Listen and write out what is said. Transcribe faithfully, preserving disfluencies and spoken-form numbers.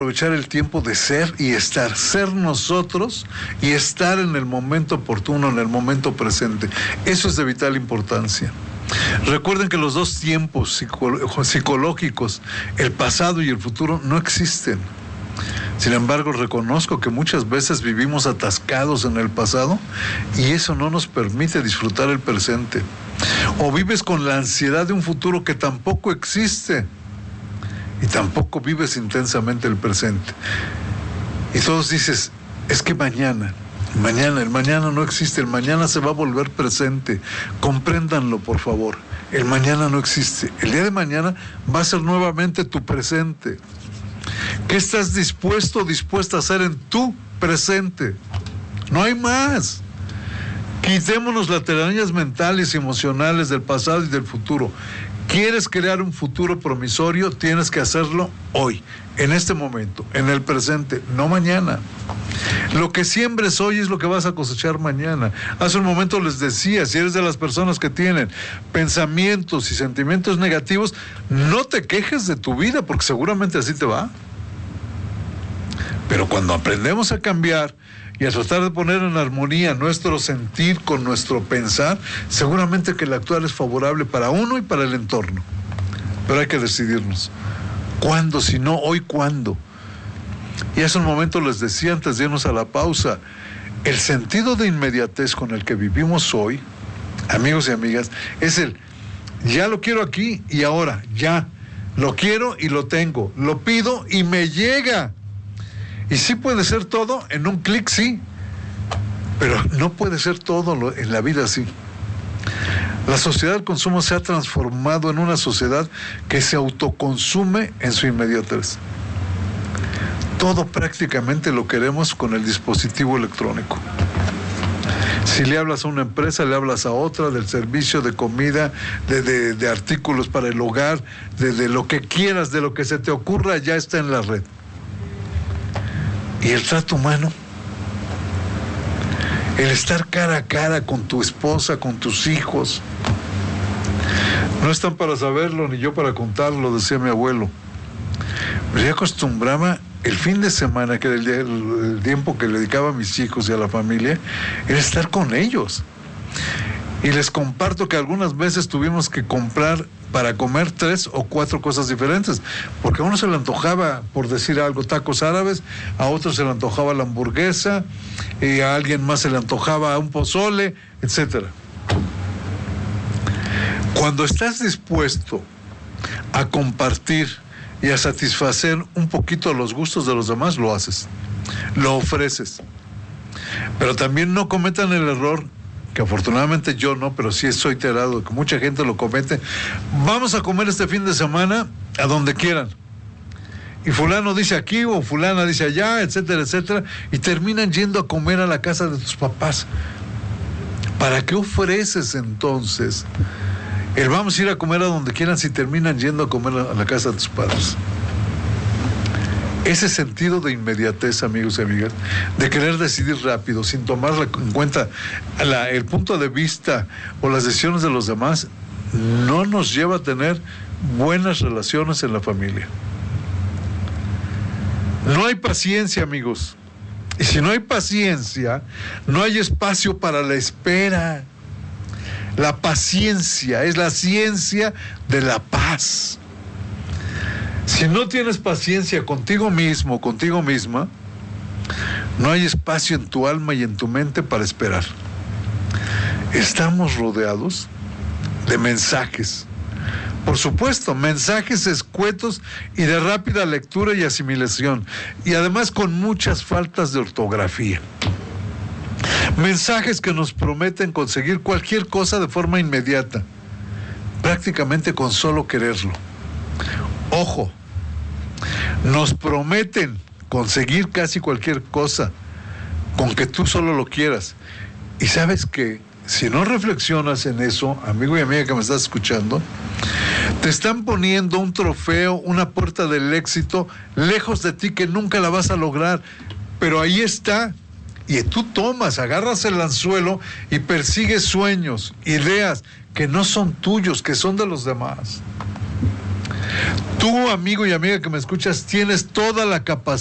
aprovechar el tiempo de ser y estar, ser nosotros y estar en el momento oportuno, en el momento presente. Eso es de vital importancia. Recuerden que los dos tiempos psico- psicológicos, el pasado y el futuro, no existen. Sin embargo, reconozco que muchas veces vivimos atascados en el pasado y eso no nos permite disfrutar el presente. O vives con la ansiedad de un futuro que tampoco existe y tampoco vives intensamente el presente. Y todos dices, es que mañana, mañana, el mañana no existe, el mañana se va a volver presente. Compréndanlo, por favor. El mañana no existe. El día de mañana va a ser nuevamente tu presente. ¿Qué estás dispuesto o dispuesta a hacer en tu presente? No hay más. Quitémonos las telarañas mentales y emocionales del pasado y del futuro. ¿Quieres crear un futuro promisorio? Tienes que hacerlo hoy, en este momento, en el presente, no mañana. Lo que siembres hoy es lo que vas a cosechar mañana. Hace un momento les decía, si eres de las personas que tienen pensamientos y sentimientos negativos, no te quejes de tu vida, porque seguramente así te va. Pero cuando aprendemos a cambiar y a tratar de poner en armonía nuestro sentir con nuestro pensar, seguramente que el actual es favorable para uno y para el entorno. Pero hay que decidirnos. ¿Cuándo? Si no, hoy, ¿cuándo? Y hace un momento les decía, antes de irnos a la pausa, el sentido de inmediatez con el que vivimos hoy, amigos y amigas, es el, ya lo quiero aquí y ahora, ya. Lo quiero y lo tengo. Lo pido y me llega. Y sí puede ser todo, en un clic sí, pero no puede ser todo en la vida así. La sociedad del consumo se ha transformado en una sociedad que se autoconsume en su inmediatez. Todo prácticamente lo queremos con el dispositivo electrónico. Si le hablas a una empresa, le hablas a otra, del servicio de comida, de, de, de artículos para el hogar, de, de lo que quieras, de lo que se te ocurra, ya está en la red. ¿Y el trato humano? El estar cara a cara con tu esposa, con tus hijos. No están para saberlo, ni yo para contarlo, decía mi abuelo. Pero yo acostumbraba el fin de semana, que era el, el, el tiempo que le dedicaba a mis hijos y a la familia, era estar con ellos. Y les comparto que algunas veces tuvimos que comprar para comer tres o cuatro cosas diferentes, porque a uno se le antojaba, por decir algo, tacos árabes, a otro se le antojaba la hamburguesa, y a alguien más se le antojaba un pozole, etcétera. Cuando estás dispuesto a compartir y a satisfacer un poquito los gustos de los demás, lo haces, lo ofreces. Pero también no cometan el error, que afortunadamente yo no, pero sí estoy enterado de que mucha gente lo comete. Vamos a comer este fin de semana a donde quieran. Y fulano dice aquí o fulana dice allá, etcétera, etcétera, y terminan yendo a comer a la casa de tus papás. ¿Para qué ofreces entonces el vamos a ir a comer a donde quieran si terminan yendo a comer a la casa de tus padres? Ese sentido de inmediatez, amigos y amigas, de querer decidir rápido, sin tomar en cuenta la, el punto de vista o las decisiones de los demás, no nos lleva a tener buenas relaciones en la familia. No hay paciencia, amigos. Y si no hay paciencia, no hay espacio para la espera. La paciencia es la ciencia de la paz. Si no tienes paciencia contigo mismo, contigo misma, no hay espacio en tu alma y en tu mente para esperar. Estamos rodeados de mensajes. Por supuesto, mensajes escuetos y de rápida lectura y asimilación. Y además con muchas faltas de ortografía. Mensajes que nos prometen conseguir cualquier cosa de forma inmediata, prácticamente con solo quererlo. Ojo, nos prometen conseguir casi cualquier cosa con que tú solo lo quieras. Y sabes que si no reflexionas en eso, amigo y amiga que me estás escuchando, te están poniendo un trofeo, una puerta del éxito lejos de ti que nunca la vas a lograr, pero ahí está. Y tú tomas, agarras el anzuelo y persigues sueños, ideas que no son tuyos, que son de los demás. Tú, amigo y amiga que me escuchas, tienes toda la capacidad